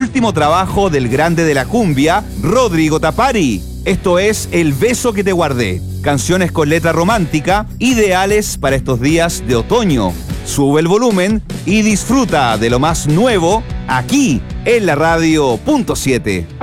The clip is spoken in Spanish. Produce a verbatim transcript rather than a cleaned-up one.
último trabajo del grande de la cumbia, Rodrigo Tapari. Esto es El beso que te guardé. Canciones con letra romántica, ideales para estos días de otoño. Sube el volumen y disfruta de lo más nuevo aquí en la radio punto siete.